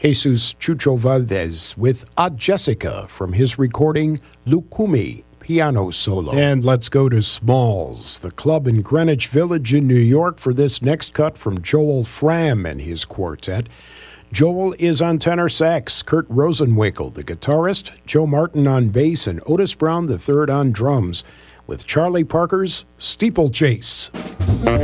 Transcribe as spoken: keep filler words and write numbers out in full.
Jesus Chucho Valdez with A Jessica from his recording Lucumi, piano solo. And let's go to Smalls, the club in Greenwich Village in New York, for this next cut from Joel Fram and his quartet. Joel is on tenor sax, Kurt Rosenwinkel, the guitarist, Joe Martin on bass, and Otis Brown the third on drums, with Charlie Parker's Steeplechase.